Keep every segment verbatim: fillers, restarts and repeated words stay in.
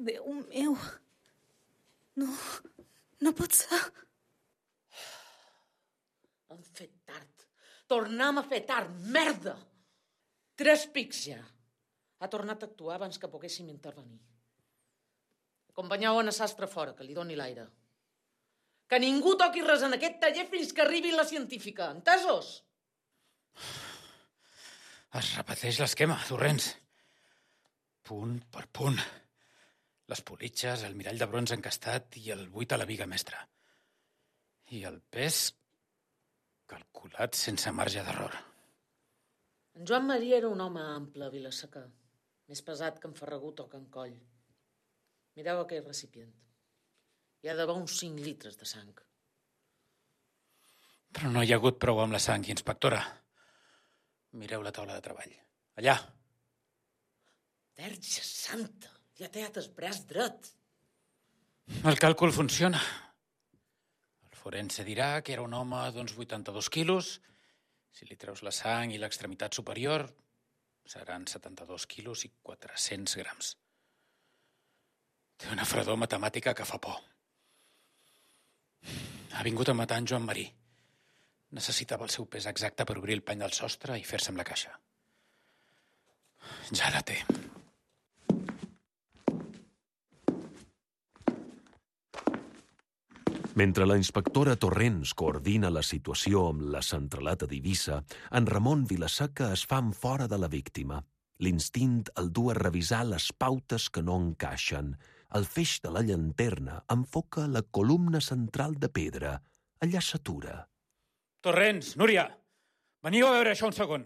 Déu meu. No, no pot ser. Hem fet tard. Tornem a fer tard, merda! Tres pics ja. Ha tornat a actuar abans que poguéssim intervenir. Acompanyeu a sastre fora, que li doni l'aire. Que ningú toqui res en aquest taller fins que arribi la científica. Entesos? Es repeteix l'esquema, Torrents. Punt per punt. Les politxes, el mirall de bronze encastat i el buit a la viga mestra. I el pes calculat sense marge d'error. En Joan Maria era un home ample, a Vila-seca. Més pesat que en Ferragut o que en Coll. Mireu aquell recipient. Hi ha d'haver uns cinc litres de sang. Però no hi ha hagut prou amb la sang, inspectora. Mireu la taula de treball. Allà. Verge santa! Ja t'he el braç dret. El càlcul funciona. El forense dirà que era un home d'uns vuitanta-dos quilos. Si li treus la sang i l'extremitat superior, seran setanta-dos quilos i quatre-cents grams. Té una fredor matemàtica que fa por. Ha vingut a matar en Joan Marí. Necessitava el seu pes exacte per obrir el pany del sostre i fer-se amb la caixa. Ja la té. Mentre la inspectora Torrents coordina la situació amb la centralata d'Eivissa, en Ramon Vila-seca es fa fora de la víctima. L'instint el du a revisar les pautes que no encaixen. El feix de la llanterna enfoca la columna central de pedra. Allà s'atura. Torrents, Núria, veniu a veure això un segon.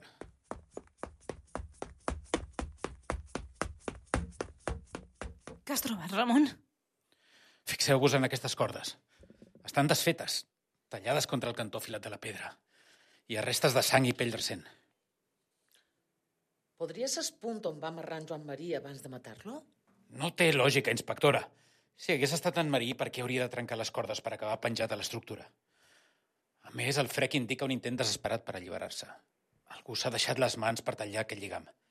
Què has trobat, Ramon? Fixeu-vos en aquestes cordes. Estan desfetes, tallades contra el cantó afilat de la pedra. Hi ha restes de sang i pell recent. Podria ser el punt on va amarrar en Joan Maria abans de matar-lo? No té lògica, inspectora. Si hagués estat en Marí, per què hauria de trencar les cordes per acabar penjat a l'estructura? A més, el frec indica un intent desesperat per alliberar-se. Algú s'ha deixat les mans per tallar aquest lligam.